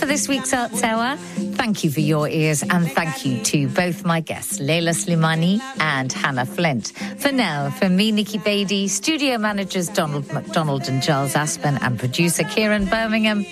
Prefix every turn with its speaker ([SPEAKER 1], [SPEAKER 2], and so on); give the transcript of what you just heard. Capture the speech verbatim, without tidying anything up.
[SPEAKER 1] for this week's Arts Hour. Thank you for your ears, and thank you to both my guests, Leila Slimani and Hannah Flint. For now, from me, Nikki Beattie, studio managers Donald McDonald and Giles Aspen, and producer Kieran Birmingham,